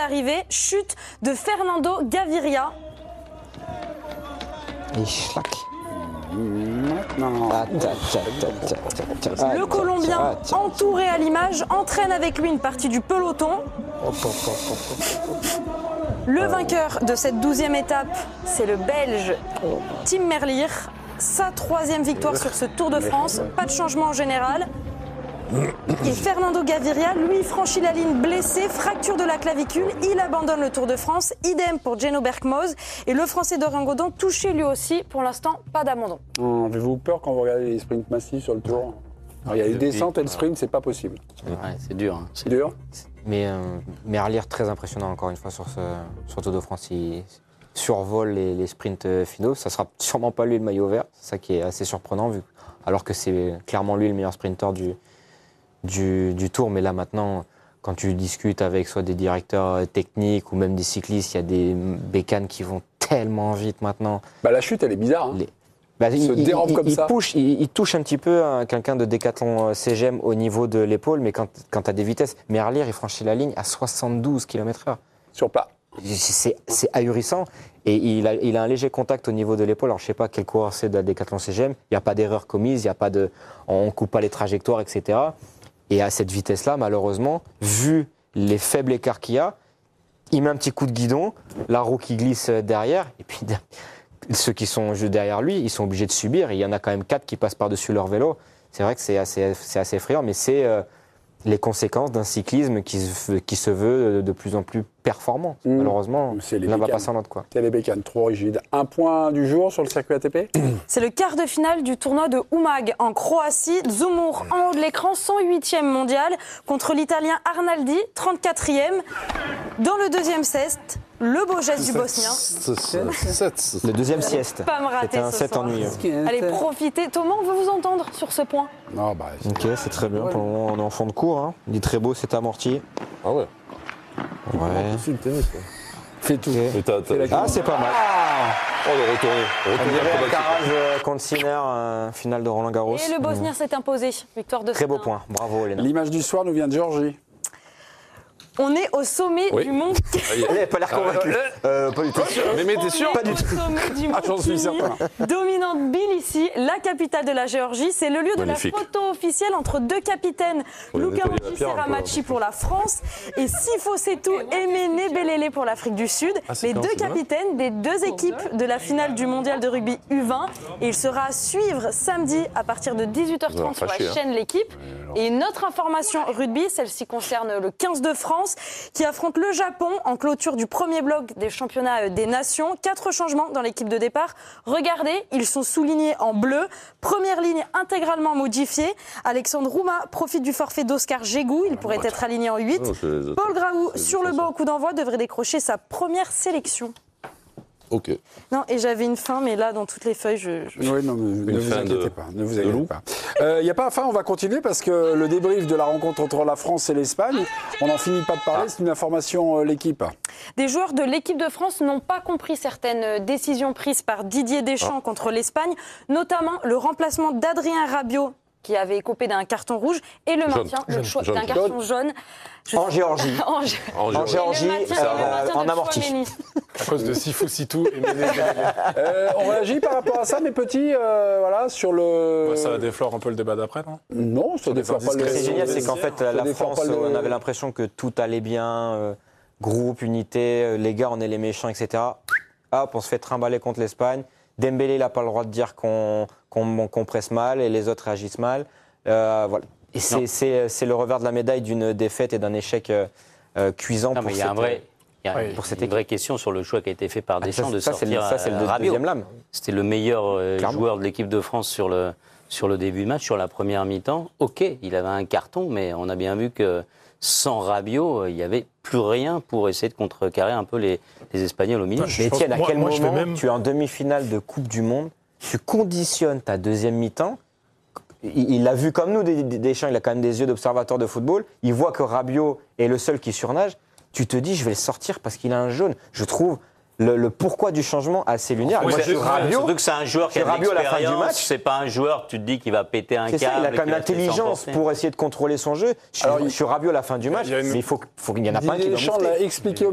l'arrivée. Chute de Fernando Gaviria. Et schlac. Le Colombien, entouré à l'image, entraîne avec lui une partie du peloton. Le vainqueur de cette 12e étape, c'est le Belge Tim Merlier. Sa 3e victoire sur ce Tour de France. Pas de changement en général. Et Fernando Gaviria, lui, franchit la ligne blessé, fracture de la clavicule. Il abandonne le Tour de France. Idem pour Geno Bergmoz. Et le Français Dorian Godon, touché lui aussi. Pour l'instant, pas d'abandon. Avez-vous peur quand vous regardez les sprints massifs sur le Tour? Alors, il y a les descentes et le sprint, c'est pas possible. Ouais, c'est dur. Hein. C'est dur. Mais Merlier, très impressionnant encore une fois sur Tour de France. Il survole les sprints finaux. Ça sera sûrement pas lui le maillot vert. C'est ça qui est assez surprenant, alors que c'est clairement lui le meilleur sprinter du Tour. Mais là maintenant, quand tu discutes avec soit des directeurs techniques ou même des cyclistes, il y a des bécanes qui vont tellement vite maintenant. La chute, elle est bizarre. Hein. Il touche un petit peu à quelqu'un de Décathlon CGM au niveau de l'épaule, mais quand tu as des vitesses, Merlier, il franchit la ligne à 72 km/h. Sur plat. C'est ahurissant. Et il a un léger contact au niveau de l'épaule. Alors, je ne sais pas quel coureur c'est de la Décathlon CGM. Il n'y a pas d'erreur commise, on ne coupe pas les trajectoires, etc. Et à cette vitesse-là, malheureusement, vu les faibles écarts qu'il y a, il met un petit coup de guidon, la roue qui glisse derrière, et puis ceux qui sont juste derrière lui, ils sont obligés de subir. Il y en a quand même 4 qui passent par-dessus leur vélo. C'est vrai que c'est assez effrayant, mais c'est les conséquences d'un cyclisme qui se veut de plus en plus performant. Malheureusement, l'un va passer en l'autre. C'est les bécanes trop rigides. Un point du jour sur le circuit ATP. C'est le quart de finale du tournoi de Umag en Croatie. Zumur en haut de l'écran, 108e mondial contre l'Italien Arnaldi, 34e. Dans le deuxième set, le beau geste du Bosnien. Le deuxième sieste. Pas me rater. C'était un ce set soir. ennuyeux. Allez, profitez. Thomas, on veut vous entendre sur ce point. Ok, c'est très bien. Pour le moment, on est en fond de cours. Hein. Il dit très beau, c'est amorti. Ah ouais. Ouais. C'est le tennis, quoi. Fais tout. C'est pas mal. Oh, le retourné. On dirait Alcaraz contre Sinner, finale de Roland Garros. Et le Bosnien s'est imposé. Victoire de Très beau point. Bravo, Léna. L'image du soir nous vient de Géorgie. On est au sommet du mont. Elle n'a pas l'air convaincue. Pas du tout. Mais t'es sûr? Pas du tout. Sommet du mont J'en suis certain. Dominante Tbilissi, la capitale de la Géorgie. C'est le lieu Magnifique. de la photo officielle entre deux capitaines. Luka nettoyer la pierre, Seramachi pour la France et Sifo Setou et Mene Belele pour l'Afrique du Sud. Les deux capitaines des deux équipes de la finale du mondial de rugby U20. Et il sera à suivre samedi à partir de 18h30 sur la chaîne L'équipe. Et une autre information rugby, celle-ci concerne le 15 de France qui affronte le Japon en clôture du premier bloc des championnats des nations. 4 changements dans l'équipe de départ. Regardez, ils sont soulignés en bleu. Première ligne intégralement modifiée. Alexandre Rouma profite du forfait d'Oscar Gégou. Il pourrait être aligné en 8. Paul Graou, sur le banc au coup d'envoi, devrait décrocher sa première sélection. Ok. Non, et j'avais une fin, mais là, dans toutes les feuilles, Oui, non, ne vous inquiétez pas. Ne vous inquiétez pas. Il n'y a pas fin, on va continuer parce que le débrief de la rencontre entre la France et l'Espagne, on n'en finit pas de parler, c'est une information l'équipe. Des joueurs de l'équipe de France n'ont pas compris certaines décisions prises par Didier Deschamps contre l'Espagne, notamment le remplacement d'Adrien Rabiot, qui avait écopé d'un carton rouge, et le maintien d'un carton jaune. En Géorgie. En Géorgie, en amorti. À cause de Sifo Sitou et Mene On réagit par rapport à ça, mes petits, sur le... Ça déflore un peu le débat d'après, non? Non, ça déflore pas le... Ce qui est génial, c'est qu'en fait, la France, on avait l'impression que tout allait bien, groupe, unité, les gars, on est les méchants, etc. Hop, on se fait trimballer contre l'Espagne. Dembélé, il n'a pas le droit de dire qu'on presse mal et les autres réagissent mal. Voilà. Et c'est le revers de la médaille d'une défaite et d'un échec cuisant pour cette équipe. Il y a une vraie question sur le choix qui a été fait par Deschamps de sortir c'est le Rabiot. deuxième lame. C'était le meilleur joueur de l'équipe de France sur le début de match, sur la première mi-temps. Ok, il avait un carton, mais on a bien vu que sans Rabiot, il n'y avait plus rien pour essayer de contrecarrer un peu les Espagnols au milieu. Mais Étienne, à quel moment tu es en demi-finale de Coupe du Monde, tu conditionnes ta deuxième mi-temps? Il l'a vu comme nous, Deschamps, il a quand même des yeux d'observateur de football. Il voit que Rabiot est le seul qui surnage. Tu te dis, je vais le sortir parce qu'il a un jaune. Je trouve le pourquoi du changement assez lunaire. Surtout que c'est un joueur qui a de l'expérience. C'est pas un joueur, tu te dis qu'il va péter un câble. Il a quand même l'intelligence pour essayer de contrôler son jeu. Sur Rabiot à la fin du match, mais il y en a pas un qui doit Deschamps l'a expliqué